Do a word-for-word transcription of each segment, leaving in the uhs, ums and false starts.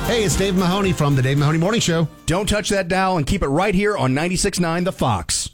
Hey, it's Dave Mahoney from the Dave Mahoney Morning Show. Don't touch that dial and keep it right here on ninety-six point nine The Fox.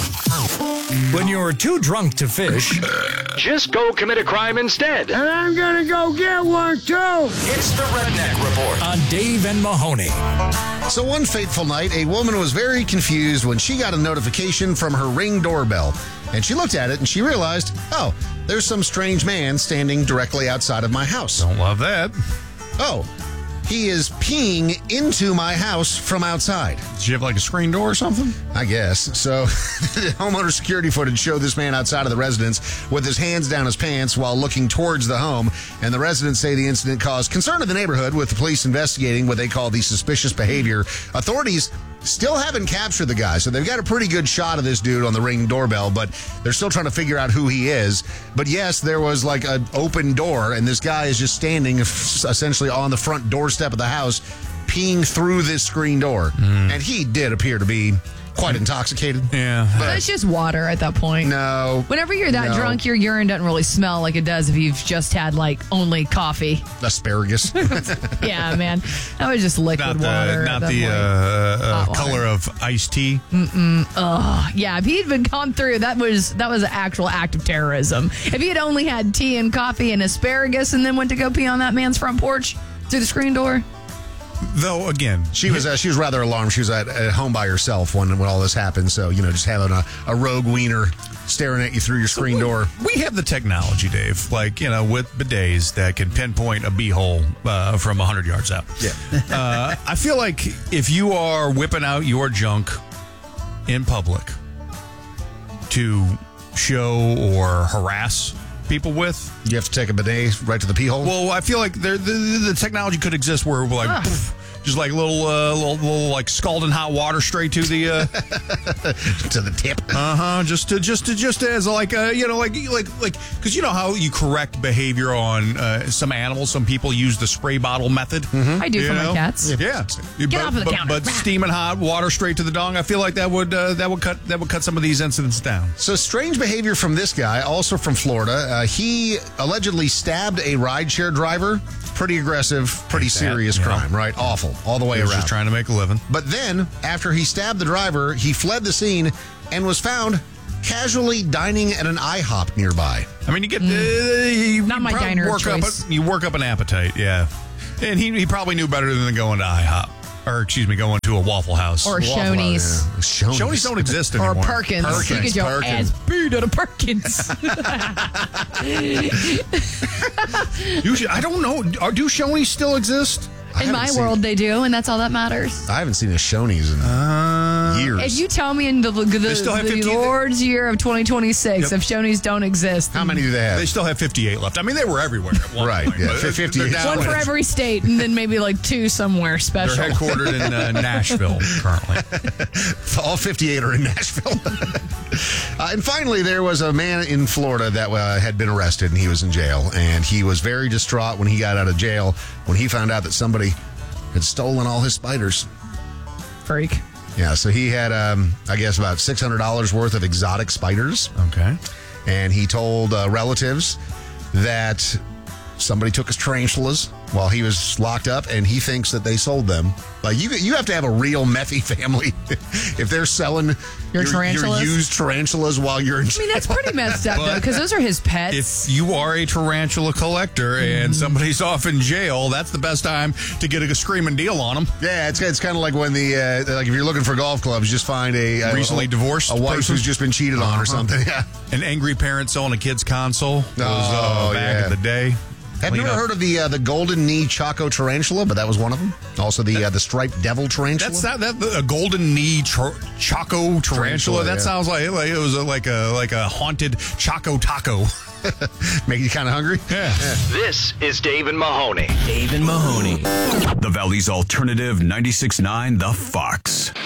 When you're too drunk to fish, just go commit a crime instead. And I'm gonna go get one too. It's the Redneck Report on Dave and Mahoney. So one fateful night, a woman was very confused when she got a notification from her Ring doorbell. And she looked at it and she realized, oh, there's some strange man standing directly outside of my house. Don't love that. Oh, he is peeing into my house from outside. Did you have like a screen door or something? I guess. So the homeowner security footage showed this man outside of the residence with his hands down his pants while looking towards the home. And the residents say the incident caused concern in the neighborhood, with the police investigating what they call the suspicious behavior. Authorities still haven't captured the guy, so they've got a pretty good shot of this dude on the Ring doorbell, but they're still trying to figure out who he is. But yes, there was like an open door, and this guy is just standing essentially on the front doorstep of the house, peeing through this screen door. Mm. And he did appear to be quite intoxicated. Yeah. But it's just water at that point. No. Whenever you're that no. drunk, your urine doesn't really smell like it does if you've just had, like, only coffee. Asparagus. Yeah, man. That was just liquid not the, water. Not the uh, uh, color of iced tea. Mm-mm. Ugh. Yeah, if he'd been gone through, that was that was an actual act of terrorism. If he had only had tea and coffee and asparagus and then went to go pee on that man's front porch through the screen door. Though, again, she was uh, she was rather alarmed. She was at, at home by herself when, when all this happened. So, you know, just having a, a rogue wiener staring at you through your screen so we, door. We have the technology, Dave, like, you know, with bidets that can pinpoint a beehole uh, from one hundred yards out. Yeah. uh, I feel like if you are whipping out your junk in public to show or harass people with, you have to take a bidet right to the pee hole. Well, I feel like there, the, the technology could exist where we're like, poof, just like little, uh, little, little, like scalding hot water straight to the uh, to the tip. Uh huh. Just to, just to, just as like, uh, you know, like, like, like, because you know how you correct behavior on uh, some animals. Some people use the spray bottle method. Mm-hmm. I do for know? my cats. Yeah. Get but, off of the but, counter. But steaming hot water straight to the dong. I feel like that would uh, that would cut that would cut some of these incidents down. So strange behavior from this guy, also from Florida. Uh, he allegedly stabbed a rideshare driver. Pretty aggressive, pretty Like that, serious yeah. crime, right? Awful, all the way He was around. just trying to make a living. But then, after he stabbed the driver, he fled the scene and was found casually dining at an IHOP nearby. I mean, you get the you, Not you my probably diner of work up choice. a, you work up an appetite, yeah. And he he probably knew better than going to IHOP. Or, excuse me, going to a Waffle House. Or Shoney's. Yeah. Shoney's. Shoney's don't exist Or anymore. Perkins. Perkins, You get your Perkins. ass beat at a Perkins. You should, I don't know. Are, do Shoney's still exist? I In haven't my seen- world, they do, and that's all that matters. I haven't seen a Shoney's in Uh, years. If you tell me in the, the, still have the fifteen Lord's year of twenty twenty-six, Yep. if Shoney's don't exist, How many do they have? They still have fifty-eight left. I mean, they were everywhere at one Right, point. yeah, but they're fifty-eight. down. one for every state, and then maybe like two somewhere They're special. headquartered in uh, Nashville currently. All fifty-eight are in Nashville. uh, and finally, there was a man in Florida that uh, had been arrested, and he was in jail. And he was very distraught when he got out of jail when he found out that somebody had stolen all his spiders. Freak. Yeah, so he had, um, I guess, about six hundred dollars worth of exotic spiders. Okay. And he told uh, relatives that somebody took his tarantulas while he was locked up, and he thinks that they sold them. Like, you you have to have a real methy family if they're selling Your tarantulas? your used tarantulas while you're in I mean, that's pretty messed up, though, But because those are his pets. If you are a tarantula collector and somebody's off in jail, that's the best time to get a screaming deal on them. Yeah, it's it's kind of like when the uh, like if you're looking for golf clubs, just find a, a Recently a, divorced a wife person? who's just been cheated on Uh-huh. or something. Yeah. An angry parent selling a kid's console was uh, Oh, back yeah. in the day. Have you Clean ever up. heard of the uh, the golden knee Choco tarantula? But that was one of them. Also the uh, the striped devil tarantula. That's not that a golden knee tr- Choco tarantula. Tarantula, that yeah. sounds like, like it was a, like a like a haunted Choco taco. Make you kind of hungry. Yeah. This is Dave and Mahoney. Dave and Mahoney. The Valley's alternative ninety-six point nine The Fox.